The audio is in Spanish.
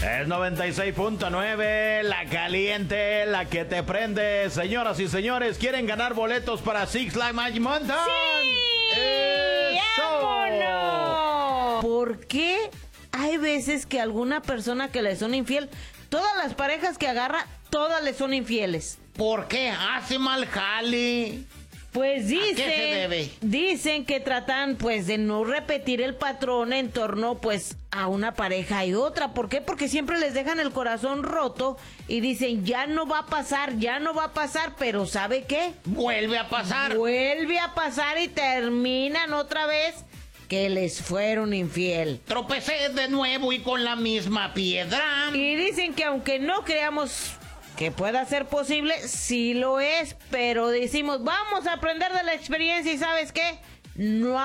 Es 96.9, la caliente, la que te prende. Señoras y señores, ¿quieren ganar boletos para Six Flags Magic Mountain? ¡Sí! ¡Eso! ¡Vámonos! ¿Por qué hay veces que alguna persona que le son infiel, todas las parejas que agarra, todas le son infieles? ¿Por qué hace mal jale? Pues ¿A qué se debe? dicen que tratan pues de no repetir el patrón en torno pues a una pareja y otra. ¿Por qué? Porque siempre les dejan el corazón roto y dicen ya no va a pasar, pero ¿sabe qué? Vuelve a pasar. Vuelve a pasar y terminan otra vez que les fueron infiel. Tropecé de nuevo y con la misma piedra. Y dicen que aunque no creamos que pueda ser posible, sí lo es, pero decimos, vamos a aprender de la experiencia y ¿sabes qué? No